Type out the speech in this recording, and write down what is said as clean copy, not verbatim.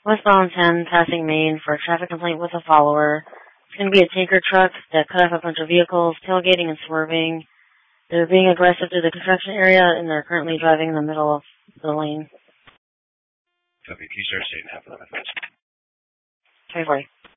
Westbound 10, passing Main for a traffic complaint with a follower. It's going to be a tanker truck that cut off a bunch of vehicles, tailgating and swerving. They're being aggressive through the construction area, and they're currently driving in the middle of the lane. Copy. Can you start stating half of that? 2040.